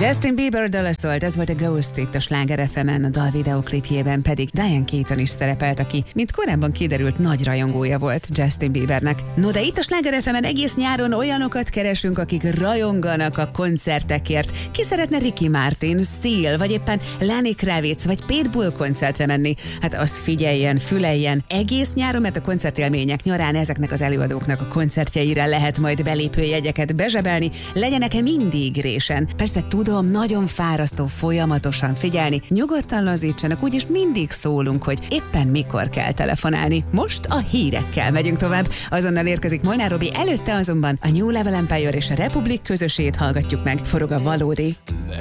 Justin Bieber dala szólt, ez volt a Ghost itt a Sláger FM-en, a dal videóklipjében pedig Diane Keaton is szerepelt, aki, mint korábban kiderült, nagy rajongója volt Justin Biebernek. No, de itt a Sláger FM-en egész nyáron olyanokat keresünk, akik rajonganak a koncertekért. Ki szeretne Ricky Martin, Seal, vagy éppen Lenny Kravitz, vagy Pitbull koncertre menni? Hát azt figyeljen, füleljen. Egész nyáron, mert a koncertélmények nyarán ezeknek az előadóknak a koncertjeire lehet majd belépőjegyeket bezsebelni, legyenek-e mindig résen. Persze tudom, nagyon fárasztó folyamatosan figyelni, nyugodtan lazítsanak, úgyis mindig szólunk, hogy éppen mikor kell telefonálni. Most a hírekkel megyünk tovább. Azonnal érkezik Molnár Robi, előtte azonban a New Level Empire és a Republic közösét hallgatjuk meg. Forog a valódi. Ne